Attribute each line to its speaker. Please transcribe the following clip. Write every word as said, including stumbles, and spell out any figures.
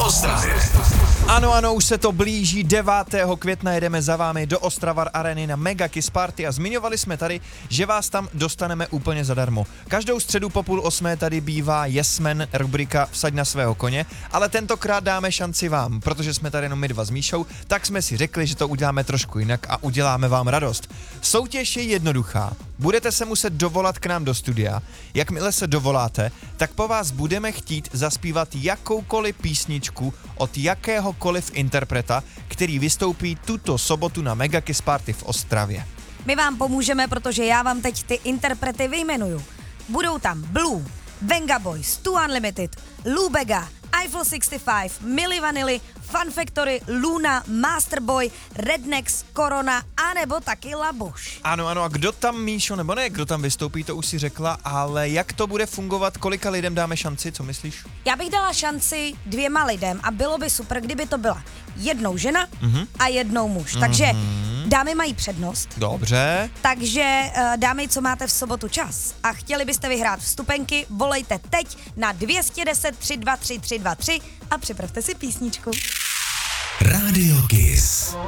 Speaker 1: Ostravě.
Speaker 2: Ano, ano, už se to blíží, devátého května jedeme za vámi do Ostravar Areny na Mega Kiss Party a zmiňovali jsme tady, že vás tam dostaneme úplně zadarmo. Každou středu po půl osmé tady bývá Yes Man, rubrika Vsaď na svého koně, ale tentokrát dáme šanci vám, protože jsme tady jenom my dva s Míšou, tak jsme si řekli, že to uděláme trošku jinak a uděláme vám radost. Soutěž je jednoduchá. Budete se muset dovolat k nám do studia. Jakmile se dovoláte, tak po vás budeme chtít zaspívat jakoukoliv písničku od jakéhokoliv interpreta, který vystoupí tuto sobotu na Mega Kiss Party v Ostravě.
Speaker 3: My vám pomůžeme, protože já vám teď ty interprety vyjmenuju. Budou tam Blue, Venga Boys, Two Unlimited, Lou Bega, Eiffel šedesát pět, Milli Vanilli, Fun Factory, Luna, Masterboy, Rednex, Corona a nebo taky Labuš.
Speaker 2: Ano, ano, a kdo tam, Míšo, nebo ne, kdo tam vystoupí, to už si řekla, ale jak to bude fungovat, kolika lidem dáme šanci, co myslíš?
Speaker 3: Já bych dala šanci dvěma lidem a bylo by super, kdyby to byla jednou žena mm-hmm. a jednou muž. Mm-hmm. Takže dámy mají přednost.
Speaker 2: Dobře.
Speaker 3: Takže uh, dámy, co máte v sobotu čas a chtěli byste vyhrát vstupenky, volejte teď na dvě stě deset tři dva tři tři dva tři a připravte si písničku.
Speaker 1: Radio Kiss.